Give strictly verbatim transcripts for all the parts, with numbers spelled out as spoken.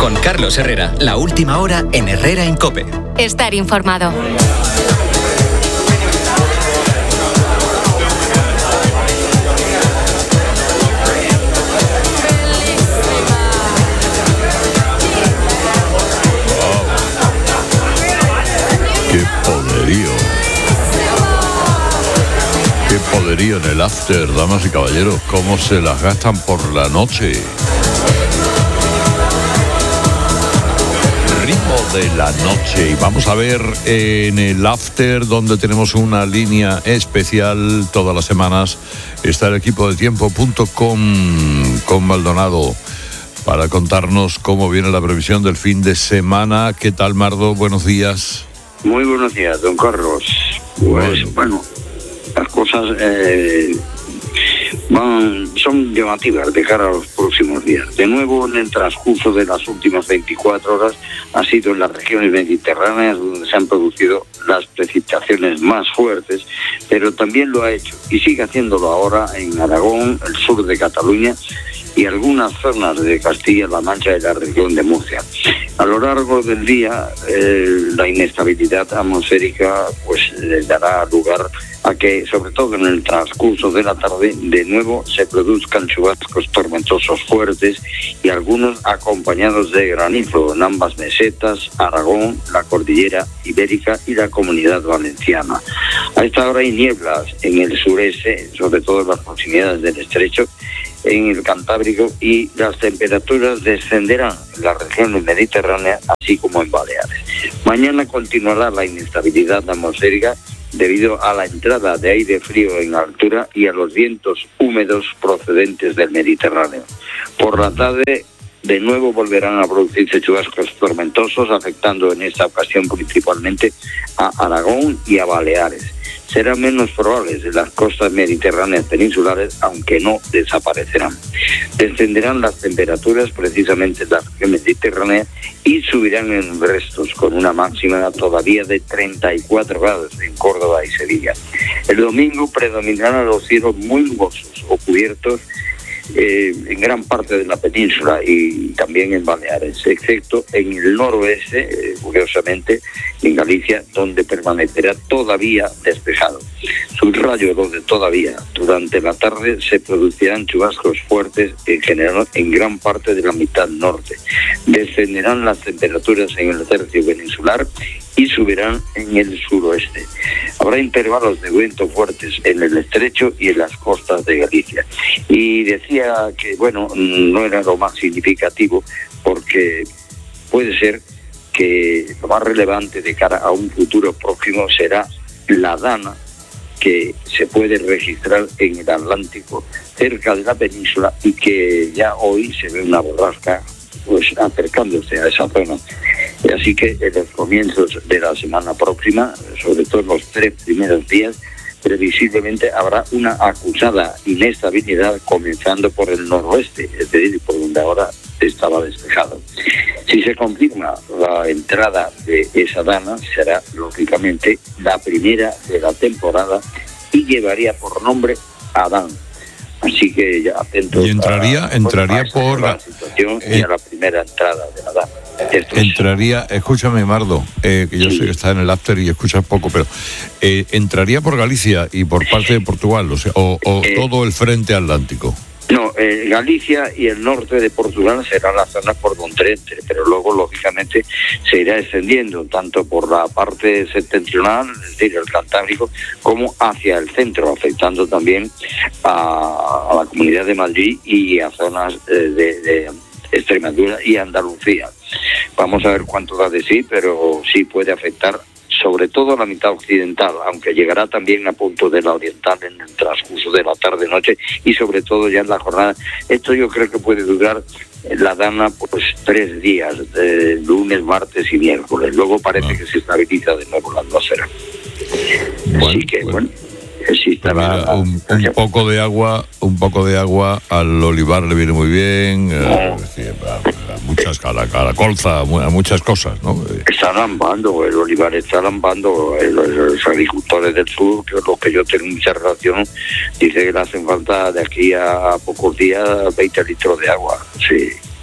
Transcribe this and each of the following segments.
Con Carlos Herrera, la última hora en Herrera en COPE. Estar informado. ¡Qué poderío! ¡Qué poderío en el after, damas y caballeros! ¿Cómo se las gastan por la noche? Ritmo de la noche. Y vamos a ver en el after, donde tenemos una línea especial todas las semanas, está el equipo de tiempo punto com con Maldonado para contarnos cómo viene la previsión del fin de semana. ¿Qué tal, Mardo? Buenos días. Muy buenos días, don Carlos. Pues bueno, las cosas eh, van, son llamativas de cara a los próximos días. De nuevo, en el transcurso de las últimas veinticuatro horas, ha sido en las regiones mediterráneas donde se han producido las precipitaciones más fuertes, pero también lo ha hecho y sigue haciéndolo ahora en Aragón, el sur de Cataluña y algunas zonas de Castilla-La Mancha y la región de Murcia. A lo largo del día, eh, la inestabilidad atmosférica pues le dará lugar a que, sobre todo en el transcurso de la tarde, de nuevo se produzcan chubascos tormentosos fuertes y algunos acompañados de granizo en ambas mesetas, Aragón, la cordillera ibérica y la Comunidad Valenciana. A esta hora hay nieblas en el sureste, sobre todo en las proximidades del estrecho, en el Cantábrico, y las temperaturas descenderán en las regiones mediterráneas, así como en Baleares. Mañana continuará la inestabilidad atmosférica debido a la entrada de aire frío en altura y a los vientos húmedos procedentes del Mediterráneo. Por la tarde, de nuevo volverán a producirse chubascos tormentosos, afectando en esta ocasión principalmente a Aragón y a Baleares. Serán menos probables en las costas mediterráneas peninsulares, aunque no desaparecerán. Descenderán las temperaturas precisamente en la región mediterránea y subirán en restos, con una máxima todavía de treinta y cuatro grados en Córdoba y Sevilla. El domingo predominarán los cielos muy nubosos o cubiertos Eh, en gran parte de la península y también en Baleares, excepto en el noroeste, eh, curiosamente, en Galicia, donde permanecerá todavía despejado. Subrayo donde todavía, durante la tarde, se producirán chubascos fuertes en general en gran parte de la mitad norte. Descenderán las temperaturas en el tercio peninsular y subirán en el suroeste. Habrá intervalos de viento fuertes en el estrecho y en las costas de Galicia. Y decía que, bueno, no era lo más significativo, porque puede ser que lo más relevante de cara a un futuro próximo será la dana que se puede registrar en el Atlántico, cerca de la península, y que ya hoy se ve una borrasca pues acercándose a esa zona. Así que en los comienzos de la semana próxima, sobre todo en los tres primeros días, previsiblemente habrá una acusada inestabilidad, comenzando por el noroeste, es decir, por donde ahora estaba despejado. Si se confirma la entrada de esa dana, será lógicamente la primera de la temporada y llevaría por nombre Adán. Así que ya atentos. Y entraría, a, entraría bueno, a por la situación eh, y a la primera entrada de la dana. Esto entraría, es... escúchame, Mardo, eh, que yo sí. sé que está en el after y escuchas poco, pero eh, entraría por Galicia y por parte de Portugal, o sea, o, o eh, todo el frente atlántico. No, eh, Galicia y el norte de Portugal serán las zonas por donde entre, pero luego, lógicamente, se irá extendiendo tanto por la parte septentrional, es decir, el Cantábrico, como hacia el centro, afectando también a, a la Comunidad de Madrid y a zonas eh, de, de Extremadura y Andalucía. Vamos a ver cuánto da de sí, pero sí puede afectar sobre todo la mitad occidental, aunque llegará también a punto de la oriental en el transcurso de la tarde-noche y sobre todo ya en la jornada. Esto yo creo que puede durar la dana pues tres días, de lunes, martes y miércoles. Luego parece ah. que se estabiliza de nuevo la atmósfera. Bueno, Así que bueno. bueno. Sí, Mira, un, un poco de agua, un poco de agua al olivar le viene muy bien, eh, a, a muchas, a la, a la colza, a muchas cosas, ¿no? Está lambando, el olivar está lambando, los, los agricultores del sur, que los que yo tengo mucha relación, dicen que le hacen falta de aquí a pocos días veinte litros de agua, sí.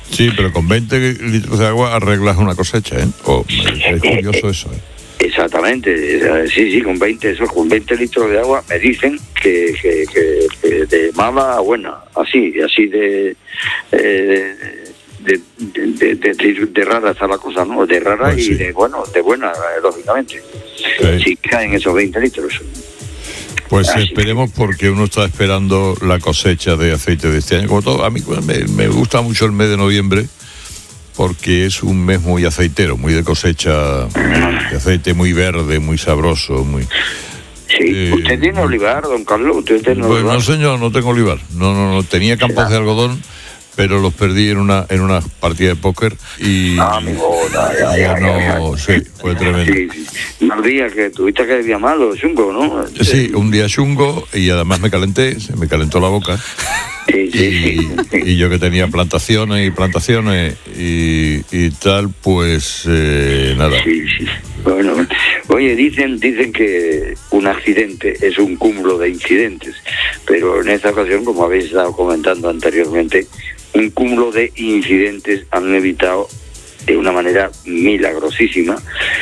Sí, pero con veinte litros de agua arreglas una cosecha, ¿eh? Oh, es curioso eso, ¿eh? Exactamente, sí, sí, con veinte, eso, con veinte litros de agua me dicen que, que, que, que de mala a buena, así, así de... Eh, De, de, de, de, de rara está la cosa, ¿no? De rara pues sí. Y de bueno, de buena, lógicamente. Sí. Si caen esos veinte litros. Pues así esperemos, porque uno está esperando la cosecha de aceite de este año. Como todo, a mí me, me gusta mucho el mes de noviembre, porque es un mes muy aceitero, muy de cosecha, de aceite muy verde, muy sabroso, muy... Sí, eh, ¿usted tiene olivar, don Carlos? ¿Usted tiene pues olivar? No, señor, no tengo olivar. No, no, no, tenía campos sí, de algodón, pero los perdí en una en una partida de póker y ah, amigo, ya, ya, ya ya, no, ya, ya. Sí, fue tremendo. Sí, sí. Un día que tuviste que día malo, chungo, ¿no? Sí, un día chungo y además me calenté, se me calentó la boca. Sí, sí, y, sí, sí. y yo que tenía plantaciones y plantaciones y, y tal, pues eh, nada. Sí, sí. Bueno, oye, dicen dicen que un accidente es un cúmulo de incidentes, pero en esta ocasión, como habéis estado comentando anteriormente, un cúmulo de incidentes han evitado de una manera milagrosísima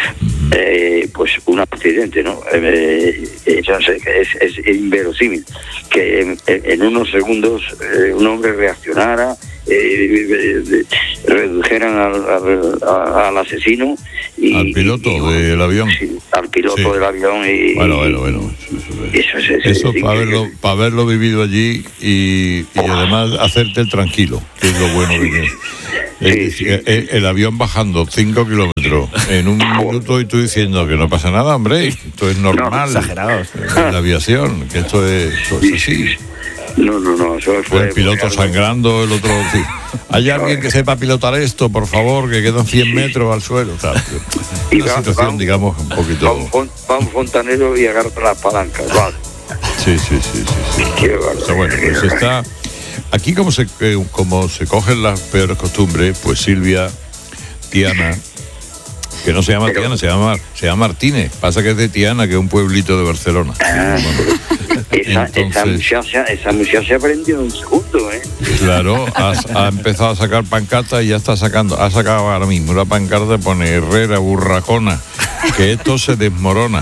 eh, pues un accidente, ¿no? Eh, eh, yo no sé, es, es inverosímil que en, en unos segundos eh, un hombre reaccionara, eh, eh, redujeran al, al, al asesino y, al piloto y, y, del avión sí, al piloto sí. del avión y bueno bueno bueno eso, eso, eso, eso es para haberlo para haberlo vivido allí y, y además hacerte el tranquilo, que es lo bueno de que sí, sí. El, el, el avión bajando cinco kilómetros en un minuto y tú diciendo que no pasa nada, hombre, esto es normal, no, exagerados en la aviación, que esto es, esto es así. No, no, no, eso fue... El piloto sangrando, el otro... Sí. ¿Hay alguien que sepa pilotar esto, por favor, que quedan cien metros al suelo? Tal. Una va, situación, va, digamos, un poquito... Va un, va un fontanero y agarra las palancas, vale. Sí, sí, sí, sí. sí. Qué vale, Está bueno, pues está... Aquí como se, como se cogen las peores costumbres, pues Silvia, Tiana... Que no se llama Pero, Tiana, se llama, se llama Martínez. Pasa que es de Tiana, que es un pueblito de Barcelona. Ah, bueno. esa, Entonces, esa, muchacha, esa muchacha aprendió en un segundo, ¿eh? Claro, ha, ha empezado a sacar pancartas y ya está sacando. Ha sacado ahora mismo una pancarta que pone Herrera, Burracona, que esto se desmorona.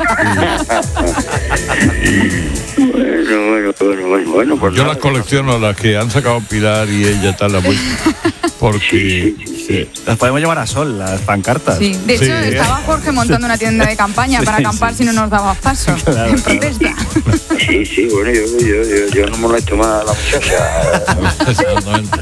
y, y, bueno, bueno, bueno, bueno, bueno. Pues yo nada, las colecciono, las que han sacado Pilar y ella tal, las voy... Porque sí, sí, sí. Las podemos llevar a sol, las pancartas. Sí, de hecho sí. Estaba Jorge montando una tienda de campaña sí, para acampar sí. Si no nos daba paso, claro, en protesta. Sí, sí, bueno, yo, yo, yo, yo no molesto más a la muchacha. Exactamente.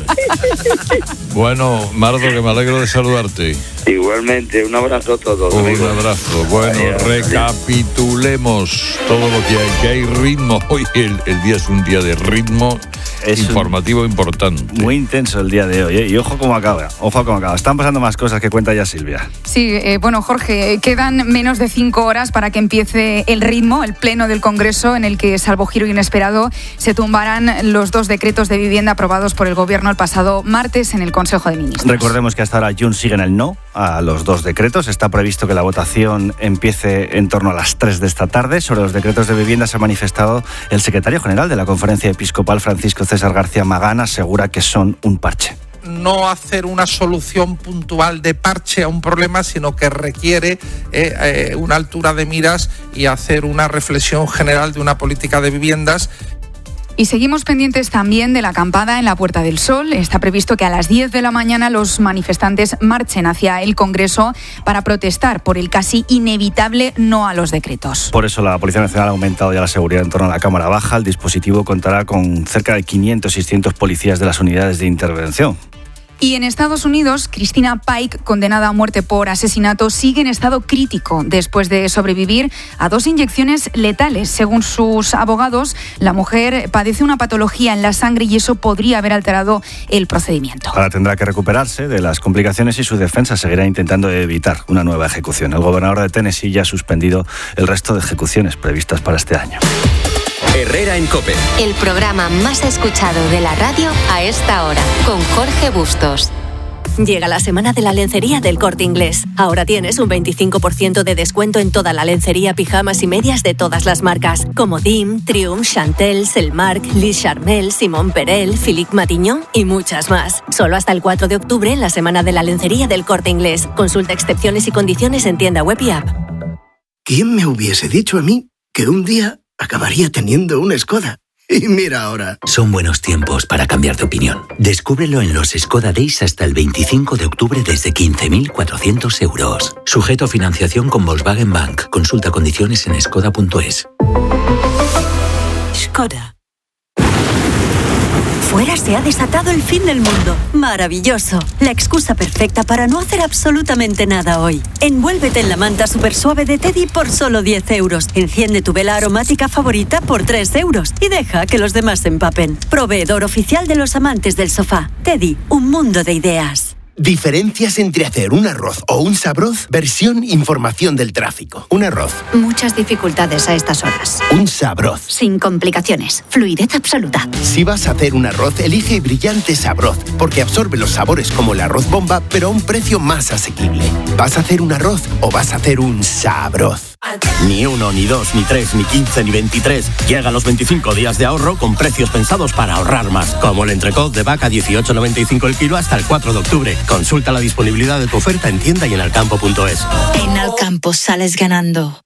Bueno, Mardo, que me alegro de saludarte. Igualmente, un abrazo a todos. Un amigos. abrazo. Bueno, ay, recapitulemos ay. todo lo que hay. Que hay ritmo. Hoy el, el día es un día de ritmo es informativo importante. Muy intenso el día de hoy, ¿eh? Y ojo cómo acaba, ojo cómo acaba. Están pasando más cosas que cuenta ya Silvia. Sí, eh, bueno, Jorge, quedan menos de cinco horas para que empiece el ritmo, el pleno del Congreso, en el que, salvo giro inesperado, se tumbarán los dos decretos de vivienda aprobados por el Gobierno el pasado martes en el Consejo de Ministros. Recordemos que hasta ahora Junts sigue en el no a los dos decretos. Está previsto que la votación empiece en torno a las tres de esta tarde. Sobre los decretos de vivienda se ha manifestado el secretario general de la Conferencia Episcopal, Francisco César García Magán, asegura que son un parche. No hacer una solución puntual de parche a un problema, sino que requiere eh, eh, una altura de miras y hacer una reflexión general de una política de viviendas. Y seguimos pendientes también de la acampada en la Puerta del Sol. Está previsto que a las diez de la mañana los manifestantes marchen hacia el Congreso para protestar por el casi inevitable no a los decretos. Por eso la Policía Nacional ha aumentado ya la seguridad en torno a la Cámara Baja. El dispositivo contará con cerca de quinientos, seiscientos policías de las unidades de intervención. Y en Estados Unidos, Christina Pike, condenada a muerte por asesinato, sigue en estado crítico después de sobrevivir a dos inyecciones letales. Según sus abogados, la mujer padece una patología en la sangre y eso podría haber alterado el procedimiento. Ahora tendrá que recuperarse de las complicaciones y su defensa seguirá intentando evitar una nueva ejecución. El gobernador de Tennessee ya ha suspendido el resto de ejecuciones previstas para este año. Herrera en COPE. El programa más escuchado de la radio a esta hora, con Jorge Bustos. Llega la semana de la lencería del Corte Inglés. Ahora tienes un veinticinco por ciento de descuento en toda la lencería, pijamas y medias de todas las marcas, como Dim, Triumph, Chantel, Selmark, Lis Charmel, Simon Perel, Philippe Matignon y muchas más. Solo hasta el cuatro de octubre en la semana de la lencería del Corte Inglés. Consulta excepciones y condiciones en tienda web y app. ¿Quién me hubiese dicho a mí que un día acabaría teniendo una Skoda? Y mira ahora. Son buenos tiempos para cambiar de opinión. Descúbrelo en los Skoda Days hasta el veinticinco de octubre desde quince mil cuatrocientos euros. Sujeto a financiación con Volkswagen Bank. Consulta condiciones en skoda punto es. Skoda. Fuera se ha desatado el fin del mundo. Maravilloso. La excusa perfecta para no hacer absolutamente nada hoy. Envuélvete en la manta super suave de Teddy por solo diez euros. Enciende tu vela aromática favorita por tres euros. Y deja que los demás se empapen. Proveedor oficial de los amantes del sofá. Teddy, un mundo de ideas. Diferencias entre hacer un arroz o un sabroz. Versión información del tráfico. Un arroz. Muchas dificultades a estas horas. Un sabroz. Sin complicaciones. Fluidez absoluta. Si vas a hacer un arroz, elige Brillante Sabroz, porque absorbe los sabores como el arroz bomba, pero a un precio más asequible. ¿Vas a hacer un arroz o vas a hacer un sabroz? Ni uno, ni dos, ni tres, ni quince, ni veintitrés. Llegan los veinticinco días de ahorro con precios pensados para ahorrar más. Como el entrecot de vaca dieciocho noventa y cinco el kilo hasta el cuatro de octubre. Consulta la disponibilidad de tu oferta en tienda y en alcampo punto es. En Alcampo sales ganando.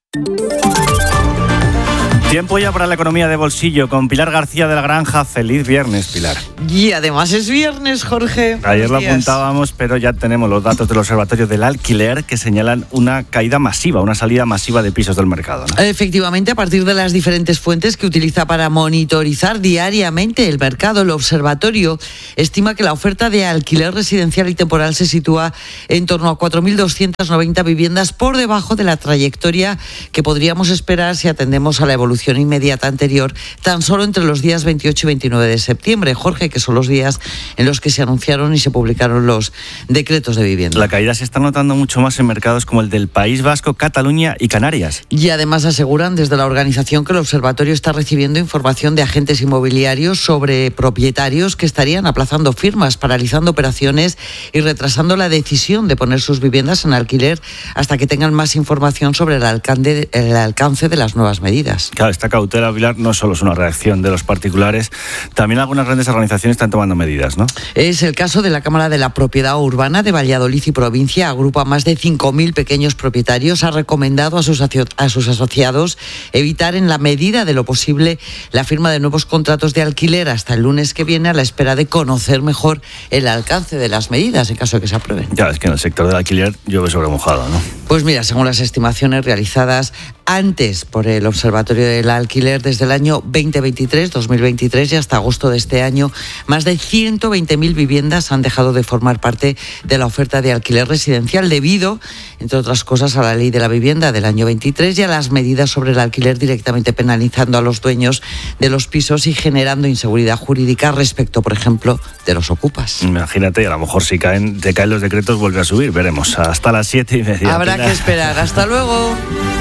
Tiempo ya para la economía de bolsillo con Pilar García de la Granja. Feliz viernes, Pilar. Y además es viernes, Jorge. Ayer lo días. apuntábamos, pero ya tenemos los datos del Observatorio del Alquiler que señalan una caída masiva, una salida masiva de pisos del mercado, ¿no? Efectivamente, a partir de las diferentes fuentes que utiliza para monitorizar diariamente el mercado, el observatorio estima que la oferta de alquiler residencial y temporal se sitúa en torno a cuatro mil doscientas noventa viviendas por debajo de la trayectoria que podríamos esperar si atendemos a la evolución inmediata anterior, tan solo entre los días veintiocho y veintinueve de septiembre, Jorge, que son los días en los que se anunciaron y se publicaron los decretos de vivienda. La caída se está notando mucho más en mercados como el del País Vasco, Cataluña y Canarias. Y además aseguran desde la organización que el observatorio está recibiendo información de agentes inmobiliarios sobre propietarios que estarían aplazando firmas, paralizando operaciones y retrasando la decisión de poner sus viviendas en alquiler hasta que tengan más información sobre el alcance, el alcance de las nuevas medidas. Claro, esta cautela, Pilar, no solo es una reacción de los particulares, también algunas grandes organizaciones están tomando medidas, ¿no? Es el caso de la Cámara de la Propiedad Urbana de Valladolid y Provincia, agrupa más de cinco mil pequeños propietarios, ha recomendado a sus, a sus asociados evitar en la medida de lo posible la firma de nuevos contratos de alquiler hasta el lunes que viene a la espera de conocer mejor el alcance de las medidas en caso de que se aprueben. Ya, es que en el sector del alquiler llueve sobre mojado, ¿no? Pues mira, según las estimaciones realizadas antes por el Observatorio del Alquiler desde el año veinte veintitrés, dos mil veintitrés y hasta agosto de este año, más de ciento veinte mil viviendas han dejado de formar parte de la oferta de alquiler residencial debido, entre otras cosas, a la ley de la vivienda del año veintitrés y a las medidas sobre el alquiler directamente penalizando a los dueños de los pisos y generando inseguridad jurídica respecto, por ejemplo, de los ocupas. Imagínate, a lo mejor si caen, te caen los decretos vuelve a subir, veremos. Hasta las siete y media. Habrá que esperar. Hasta luego.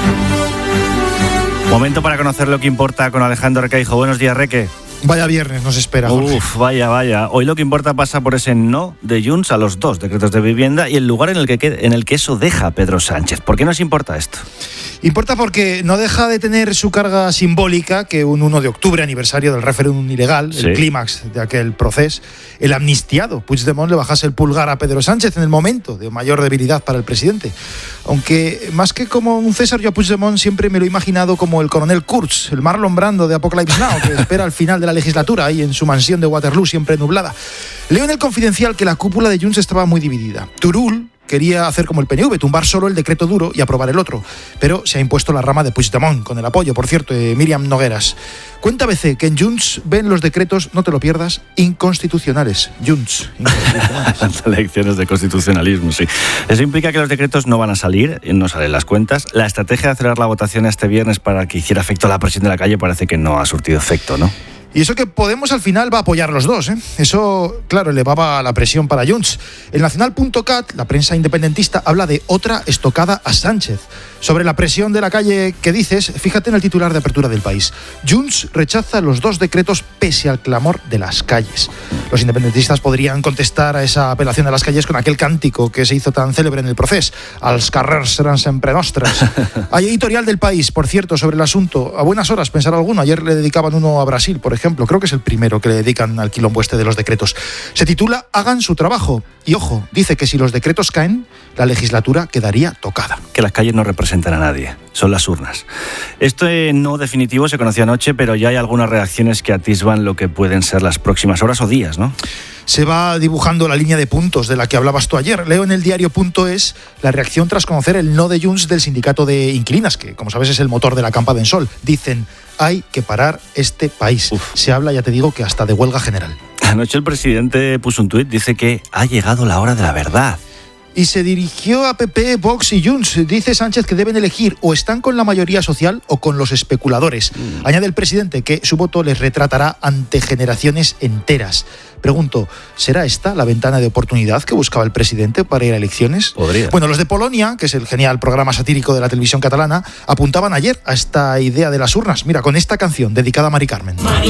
Momento para conocer lo que importa con Alejandro Recaijo. Buenos días, Reque. Vaya viernes nos espera, Jorge. Uf, vaya, vaya. Hoy lo que importa pasa por ese no de Junts a los dos decretos de vivienda y el lugar en el que, en el que eso deja a Pedro Sánchez. ¿Por qué nos importa esto? Importa porque no deja de tener su carga simbólica que un uno de octubre, aniversario del referéndum ilegal, sí, el clímax de aquel proceso, el amnistiado Puigdemont le bajase el pulgar a Pedro Sánchez en el momento de mayor debilidad para el presidente. Aunque más que como un César, yo a Puigdemont siempre me lo he imaginado como el coronel Kurtz, el Marlon Brando de Apocalypse Now, que espera al final de la legislatura ahí en su mansión de Waterloo siempre nublada. Leo en el Confidencial que la cúpula de Junts estaba muy dividida. Turull quería hacer como el P N V, tumbar solo el decreto duro y aprobar el otro, pero se ha impuesto la rama de Puigdemont, con el apoyo, por cierto, de Míriam Nogueras. Cuenta B C que en Junts ven los decretos, no te lo pierdas, inconstitucionales. Junts, inconstitucionales. Lecciones de constitucionalismo, sí. Eso implica que los decretos no van a salir, no salen las cuentas. La estrategia de acelerar la votación este viernes para que hiciera efecto la presión de la calle parece que no ha surtido efecto, ¿no? Y eso que Podemos al final va a apoyar a los dos, ¿eh? Eso, claro, elevaba la presión para Junts. El nacional punto cat, la prensa independentista, habla de otra estocada a Sánchez. Sobre la presión de la calle que dices, fíjate en el titular de apertura del País. Junts rechaza los dos decretos pese al clamor de las calles. Los independentistas podrían contestar a esa apelación de las calles con aquel cántico que se hizo tan célebre en el proceso. Als carrers seran sempre nostres. Hay editorial del País, por cierto, sobre el asunto. A buenas horas, pensar alguno. Ayer le dedicaban uno a Brasil, por ejemplo. Creo que es el primero que le dedican al quilombo este de los decretos. Se titula Hagan su trabajo. Y ojo, dice que si los decretos caen, la legislatura quedaría tocada. Que las calles no representan a nadie, son las urnas. Esto no definitivo se conoció anoche, pero ya hay algunas reacciones que atisban lo que pueden ser las próximas horas o días, ¿no? Se va dibujando la línea de puntos de la que hablabas tú ayer. Leo en el diario.es la reacción tras conocer el no de Junts del sindicato de inquilinas, que como sabes es el motor de la campa de Sol. Dicen, hay que parar este país. Uf. Se habla, ya te digo, que hasta de huelga general. Anoche el presidente puso un tuit, dice que ha llegado la hora de la verdad. Y se dirigió a P P, Vox y Junts. Dice Sánchez que deben elegir o están con la mayoría social o con los especuladores. Mm. Añade el presidente que su voto les retratará ante generaciones enteras. Pregunto, ¿será esta la ventana de oportunidad que buscaba el presidente para ir a elecciones? Podría. Bueno, los de Polonia, que es el genial programa satírico de la televisión catalana, apuntaban ayer a esta idea de las urnas. Mira, con esta canción dedicada a Mari Carmen. Mari